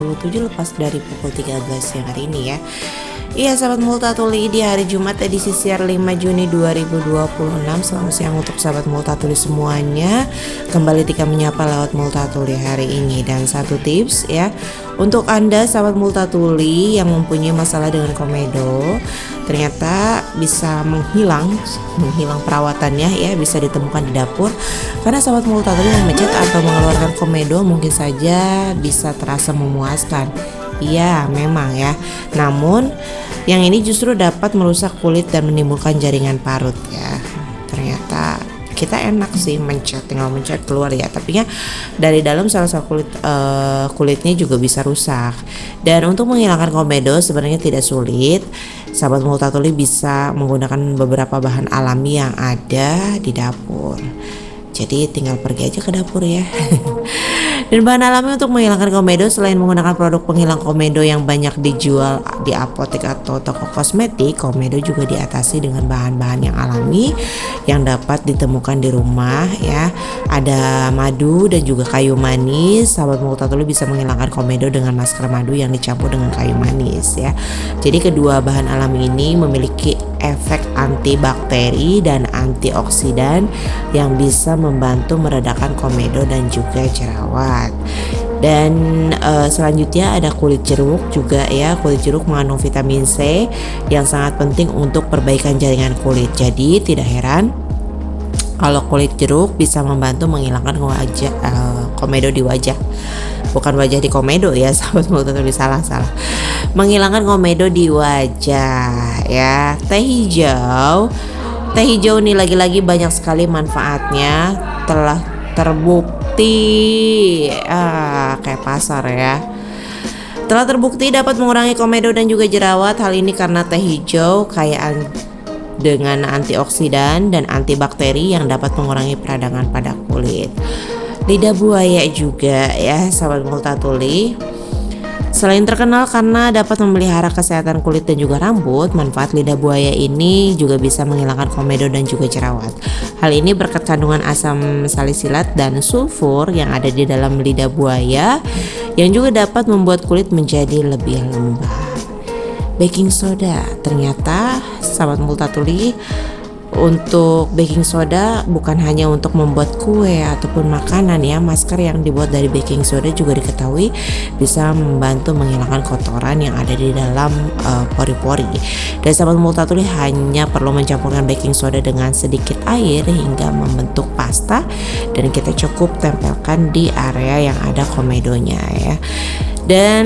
lepas dari pukul 13 siang hari ini ya. Iya sahabat Multatuli, di hari Jumat edisi siar 5 Juni 2026. Selamat siang untuk sahabat Multatuli semuanya. Kembali Tika menyapa lewat Multatuli hari ini. Dan satu tips ya, untuk Anda sahabat Multatuli yang mempunyai masalah dengan komedo, ternyata bisa menghilang perawatannya ya, bisa ditemukan di dapur. Karena sahabat Multatuli memencet atau mengeluarkan komedo mungkin saja bisa terasa memuaskan. Iya memang ya, namun yang ini justru dapat merusak kulit dan menimbulkan jaringan parut ya. Ternyata kita enak sih tinggal mencet keluar ya, tapi ya dari dalam sel-sel kulitnya juga bisa rusak. Dan untuk menghilangkan komedo sebenarnya tidak sulit. Sahabat Multatuli bisa menggunakan beberapa bahan alami yang ada di dapur. Jadi tinggal pergi aja ke dapur ya. Dan bahan alami untuk menghilangkan komedo, selain menggunakan produk penghilang komedo yang banyak dijual di apotek atau toko kosmetik, komedo juga diatasi dengan bahan-bahan yang alami yang dapat ditemukan di rumah ya. Ada madu dan juga kayu manis. Sahabat Multatuli bisa menghilangkan komedo dengan masker madu yang dicampur dengan kayu manis ya. Jadi kedua bahan alami ini memiliki efek antibakteri dan antioksidan yang bisa membantu meredakan komedo dan juga jerawat. Dan selanjutnya ada kulit jeruk juga ya. Kulit jeruk mengandung vitamin C yang sangat penting untuk perbaikan jaringan kulit. Jadi tidak heran kalau kulit jeruk bisa membantu menghilangkan komedo di wajah. Bukan wajah di komedo ya sahabat Multatuli, salah. Menghilangkan komedo di wajah ya. Teh hijau nih lagi-lagi banyak sekali manfaatnya, telah terbukti kayak pasar ya. Telah terbukti dapat mengurangi komedo dan juga jerawat. Hal ini karena teh hijau kaya dengan antioksidan dan antibakteri yang dapat mengurangi peradangan pada kulit. Lidah buaya juga ya sahabat Multatuli. Selain terkenal karena dapat memelihara kesehatan kulit dan juga rambut, manfaat lidah buaya ini juga bisa menghilangkan komedo dan juga jerawat. Hal ini berkat kandungan asam salisilat dan sulfur yang ada di dalam lidah buaya yang juga dapat membuat kulit menjadi lebih lembab. Baking soda, ternyata sahabat Multatuli, untuk baking soda bukan hanya untuk membuat kue ataupun makanan ya. Masker yang dibuat dari baking soda juga diketahui bisa membantu menghilangkan kotoran yang ada di dalam pori-pori. Dan sahabat Multatuli hanya perlu mencampurkan baking soda dengan sedikit air hingga membentuk pasta, dan kita cukup tempelkan di area yang ada komedonya ya. Dan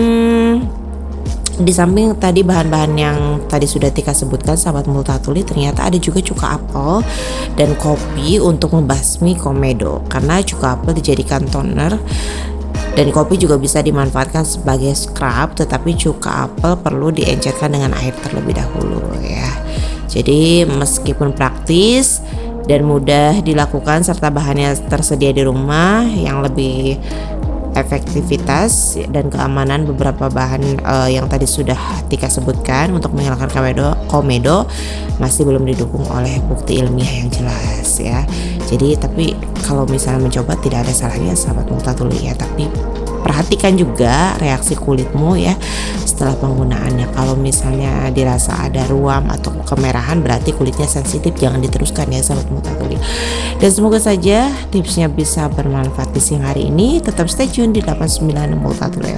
di samping tadi bahan-bahan yang tadi sudah Tika sebutkan sahabat Multatuli, ternyata ada juga cuka apel dan kopi untuk membasmi komedo. Karena cuka apel dijadikan toner dan kopi juga bisa dimanfaatkan sebagai scrub, tetapi cuka apel perlu diencerkan dengan air terlebih dahulu ya. Jadi meskipun praktis dan mudah dilakukan serta bahannya tersedia di rumah, yang lebih efektivitas dan keamanan beberapa bahan yang tadi sudah Tika sebutkan untuk menghilangkan komedo masih belum didukung oleh bukti ilmiah yang jelas ya. Jadi tapi kalau misalnya mencoba tidak ada salahnya sahabat Multatuli ya, tapi perhatikan juga reaksi kulitmu ya setelah penggunaannya. Kalau misalnya dirasa ada ruam atau kemerahan, berarti kulitnya sensitif, jangan diteruskan ya sahabat Multatuli. Dan semoga saja tipsnya bisa bermanfaat di siang hari ini. Tetap stay tune di 89 Multatuli.